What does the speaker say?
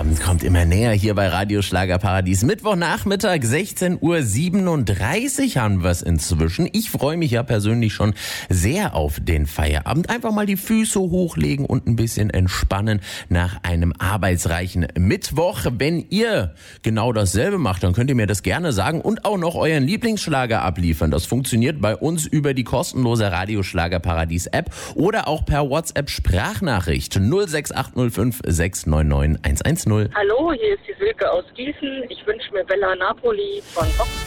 Feierabend kommt immer näher hier bei Radio Schlagerparadies. Mittwochnachmittag, 16:37 Uhr haben wir es inzwischen. Ich freue mich ja persönlich schon sehr auf den Feierabend. Einfach mal die Füße hochlegen und ein bisschen entspannen nach einem arbeitsreichen Mittwoch. Wenn ihr genau dasselbe macht, dann könnt ihr mir das gerne sagen und auch noch euren Lieblingsschlager abliefern. Das funktioniert bei uns über die kostenlose Radio Schlagerparadies App oder auch per WhatsApp Sprachnachricht 06805 699 110. Hallo, hier ist die Silke aus Gießen. Ich wünsche mir Bella Napoli von Box.